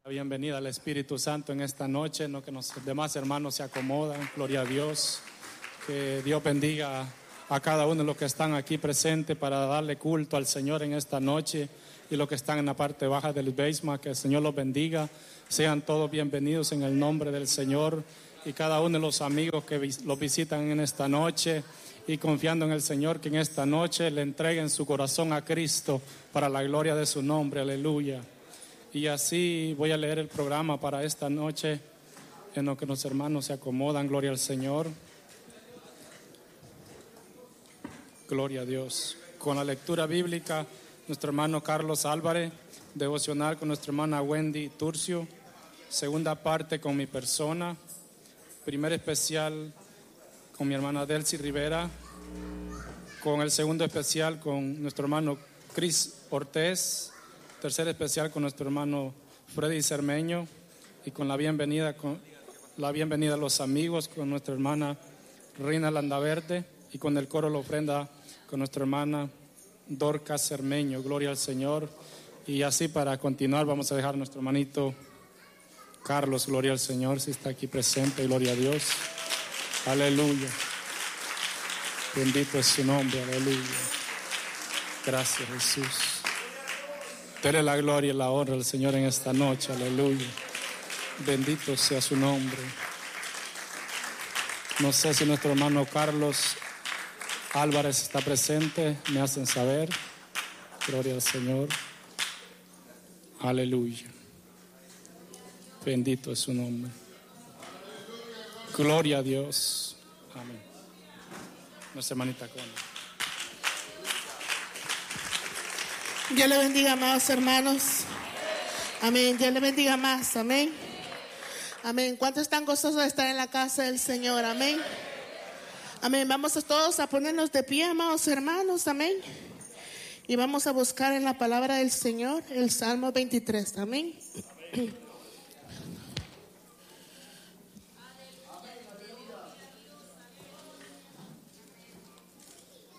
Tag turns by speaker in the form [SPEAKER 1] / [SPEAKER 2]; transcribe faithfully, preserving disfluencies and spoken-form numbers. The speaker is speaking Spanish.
[SPEAKER 1] Bienvenida al Espíritu Santo en esta noche, no que los demás hermanos se acomodan, gloria a Dios, que Dios bendiga a cada uno de los que están aquí presentes para darle culto al Señor en esta noche, y los que están en la parte baja del basement, que el Señor los bendiga, sean todos bienvenidos en el nombre del Señor, y cada uno de los amigos que los visitan en esta noche, y confiando en el Señor, que en esta noche le entreguen su corazón a Cristo para la gloria de su nombre, aleluya. Y así voy a leer el programa para esta noche, en lo que los hermanos se acomodan, gloria al Señor. Gloria a Dios. Con la lectura bíblica, nuestro hermano Carlos Álvarez, devocional con nuestra hermana Wendy Turcio, segunda parte con mi persona, primer especial con mi hermana Delcy Rivera, con el segundo especial con nuestro hermano Chris Ortiz, tercer especial con nuestro hermano Freddy Cermeño, y con la bienvenida con la bienvenida a los amigos con nuestra hermana Reina Landaverde, y con el coro la ofrenda con nuestra hermana Dorcas Cermeño. Gloria al Señor. Y así, para continuar, vamos a dejar a nuestro hermanito Carlos, gloria al Señor, si está aquí presente, gloria a Dios. Aleluya. Bendito es su nombre, aleluya. Gracias, Jesús. Dele la gloria y la honra al Señor en esta noche, aleluya. Bendito sea su nombre. No sé si nuestro hermano Carlos Álvarez está presente, me hacen saber. Gloria al Señor. Aleluya. Bendito es su nombre. Gloria a Dios. Amén. Nuestra hermanita Connie.
[SPEAKER 2] Dios le bendiga más, hermanos. Amén. Dios le bendiga más. Amén. Amén. ¿Cuántos están gozosos de estar en la casa del Señor? Amén. Amén. Vamos a todos a ponernos de pie, amados hermanos. Amén. Y vamos a buscar en la palabra del Señor el Salmo veintitrés. Amén.